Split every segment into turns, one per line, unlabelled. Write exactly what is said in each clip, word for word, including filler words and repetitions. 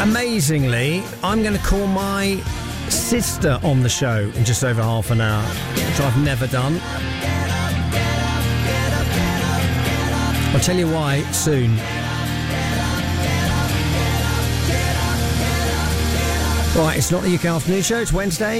Amazingly, I'm going to call my sister on the show in just over half an hour, which I've never done. I'll tell you why soon. Right, it's not the U K Afternoon Show, it's Wednesday.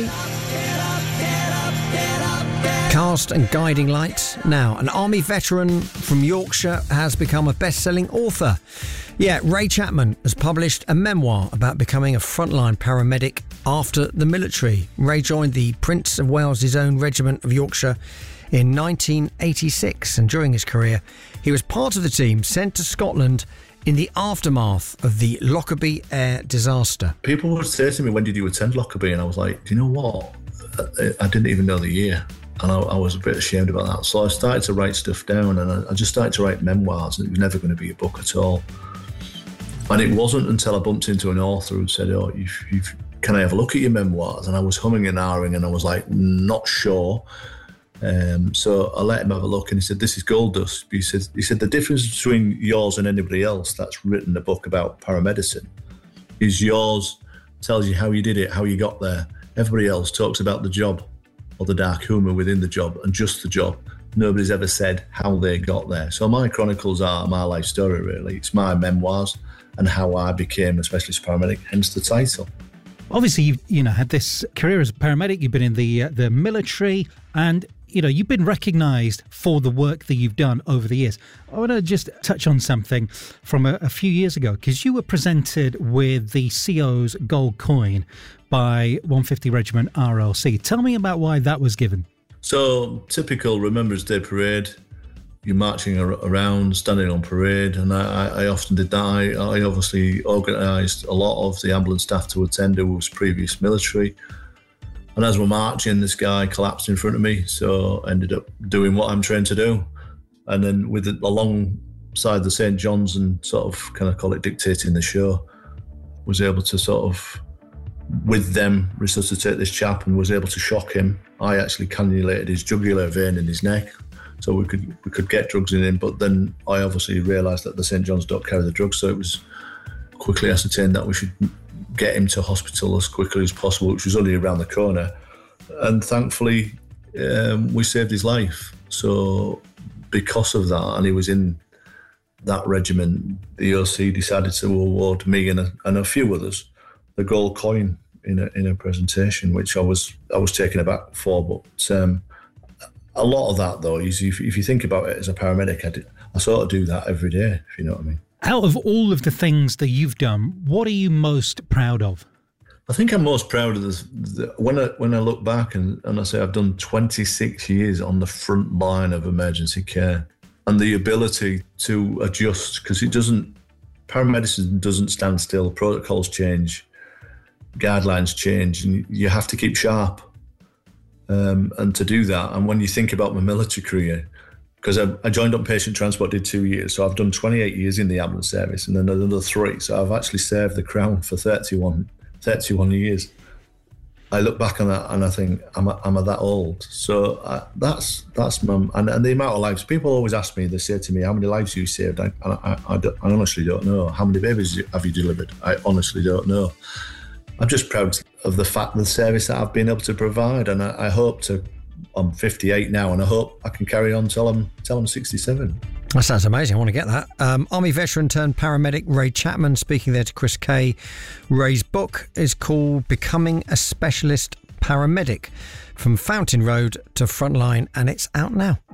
Cast and guiding lights. Now, an army veteran from Yorkshire has become a best-selling author. Yeah, Ray Chapman has published a memoir about becoming a frontline paramedic after the military. Ray joined the Prince of Wales' Own Regiment of Yorkshire in nineteen eighty-six, and during his career, he was part of the team sent to Scotland in the aftermath of the Lockerbie air disaster.
People would say to me, when did you attend Lockerbie? And I was like, do you know what? I didn't even know the year. And I, I was a bit ashamed about that. So I started to write stuff down, and I, I just started to write memoirs, and it was never going to be a book at all. And it wasn't until I bumped into an author who said, oh, you've, you've, can I have a look at your memoirs? And I was humming and ahhing, and I was like, not sure. Um, so I let him have a look, and he said, this is gold dust. He said, he said, the difference between yours and anybody else that's written a book about paramedicine is yours tells you how you did it, how you got there. Everybody else talks about the job or the dark humour within the job and just the job. Nobody's ever said how they got there. So my chronicles are my life story, really. It's my memoirs and how I became a specialist paramedic, hence the title.
Obviously, you've you know had this career as a paramedic. You've been in the uh, the military, and you know you've been recognised for the work that you've done over the years. I want to just touch on something from a, a few years ago, because you were presented with the C O's Gold Coin by one fifty Regiment R L C. Tell me about why that was given.
So, typical Remembrance Day parade. You're marching around, standing on parade, and I, I often did that. I, I obviously organised a lot of the ambulance staff to attend who was previous military. And as we're marching, this guy collapsed in front of me, so I ended up doing what I'm trained to do. And then with it alongside the Saint John's and sort of, kind of call it dictating the show, was able to sort of, with them, resuscitate this chap and was able to shock him. I actually cannulated his jugular vein in his neck, so we could we could get drugs in him. But then I obviously realised that the Saint John's don't carry the drugs, so it was quickly ascertained that we should get him to hospital as quickly as possible, which was only around the corner. And thankfully, um, we saved his life. So because of that, and he was in that regiment, the O C decided to award me and a, and a few others the gold coin in a in a presentation, which I was I was taken aback for. But um, a lot of that, though, is if, if you think about it as a paramedic, I, did, I sort of do that every day, if you know what I mean.
Out of all of the things that you've done, what are you most proud of?
I think I'm most proud of this. The, when I when I look back and, and I say I've done twenty-six years on the front line of emergency care, and the ability to adjust, because it doesn't, paramedicine doesn't stand still. Protocols change, guidelines change, and you have to keep sharp. Um, and to do that, and when you think about my military career, because I, I joined on patient transport, did two years, so I've done twenty-eight years in the ambulance service, and then another three. So I've actually served the Crown for thirty-one, thirty-one years. I look back on that and I think, am I, am I that old? So uh, that's that's my, and, and the amount of lives. People always ask me, they say to me, how many lives have you saved? I, I, I, I, I honestly don't know. How many babies have you delivered? I honestly don't know. I'm just proud of the fact, the service that I've been able to provide, and I, I hope to. I'm fifty-eight now, and I hope I can carry on till I'm till I'm sixty-seven.
That sounds amazing. I want to get that. Um, Army veteran turned paramedic Ray Chapman speaking there to Chris Kay. Ray's book is called Becoming a Specialist Paramedic: From Fountain Road to Frontline, and it's out now.